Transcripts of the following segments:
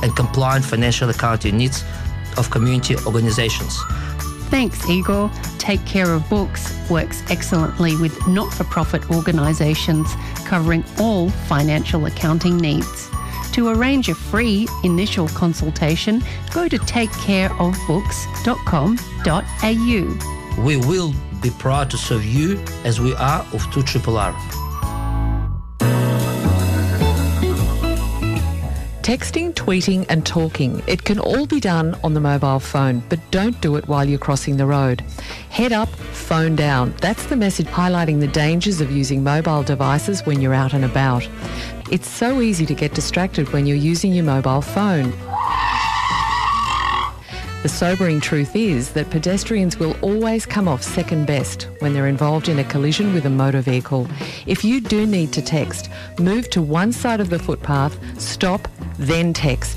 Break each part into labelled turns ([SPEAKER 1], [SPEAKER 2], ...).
[SPEAKER 1] and compliant financial accounting needs of community organizations.
[SPEAKER 2] Thanks, Igor. Take Care of Books works excellently with not-for-profit organisations covering all financial accounting needs. To arrange a free initial consultation, go to takecareofbooks.com.au.
[SPEAKER 1] We will be proud to serve you as we are of 2RRR.
[SPEAKER 3] Texting, tweeting and talking. It can all be done on the mobile phone, but don't do it while you're crossing the road. Head up, phone down. That's the message highlighting the dangers of using mobile devices when you're out and about. It's so easy to get distracted when you're using your mobile phone. The sobering truth is that pedestrians will always come off second best when they're involved in a collision with a motor vehicle. If you do need to text, move to one side of the footpath, stop, then text.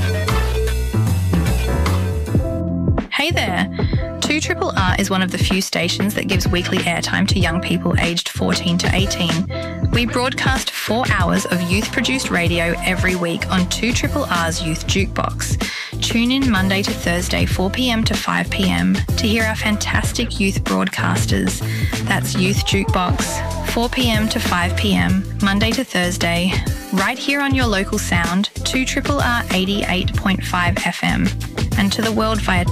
[SPEAKER 4] Hey there! 2RRR is one of the few stations that gives weekly airtime to young people aged 14 to 18. We broadcast 4 hours of youth-produced radio every week on 2RRR's Youth Jukebox. Tune in Monday to Thursday, 4 p.m. to 5 p.m. to hear our fantastic youth broadcasters. That's Youth Jukebox, 4 p.m. to 5 p.m, Monday to Thursday, right here on your local sound, 2RRR 88.5 FM, and to the world via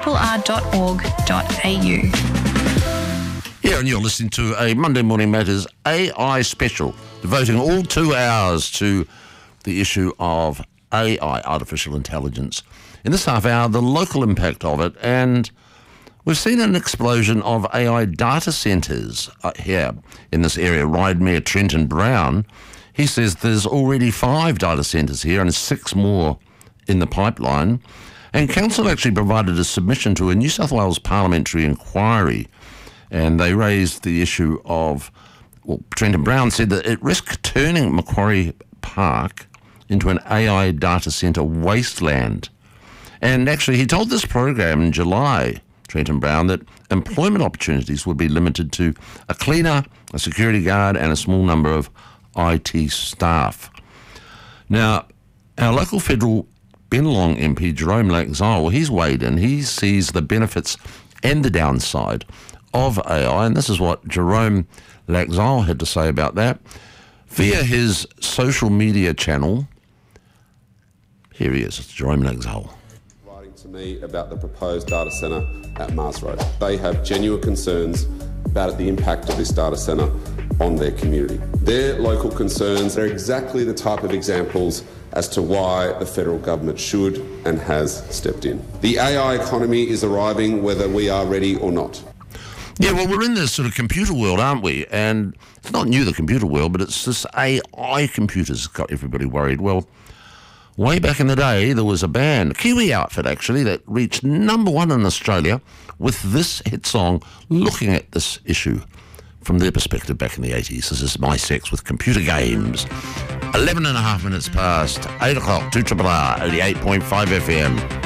[SPEAKER 4] 2RRR.org.au.
[SPEAKER 5] Yeah, and you're listening to a Monday Morning Matters AI special, devoting all 2 hours to the issue of AI, artificial intelligence. In this half hour, the local impact of it, and we've seen an explosion of AI data centres here in this area. Ride Mayor Trenton Brown, he says there's already 5 data centres here and 6 more in the pipeline. And Council actually provided a submission to a New South Wales parliamentary inquiry, and they raised the issue of, well, Trenton Brown said that it risked turning Macquarie Park into an AI data centre wasteland. And actually, he told this program in July, Trenton Brown, that employment opportunities would be limited to a cleaner, a security guard and a small number of IT staff. Now, our local federal Bennelong MP, Jerome Laxale, he's weighed in. He sees the benefits and the downside of AI, and this is what Jerome Laxale had to say about that via his social media channel. Here he is, Jerome Laxale.
[SPEAKER 6] Writing to me about the proposed data centre at Mars Road. They have genuine concerns about the impact of this data centre on their community. Their local concerns are exactly the type of examples as to why the federal government should and has stepped in. The AI economy is arriving whether we are ready or not.
[SPEAKER 5] Yeah, well, we're in this sort of computer world, aren't we? And it's not new, the computer world, but it's this AI computers got everybody worried. Well, way back in the day, there was a band, a Kiwi outfit actually, that reached #1 in Australia with this hit song looking at this issue from their perspective back in the 80s. This is My Sex with Computer Games. 11 and a half minutes past 8 o'clock, 2RRR 88.5 FM.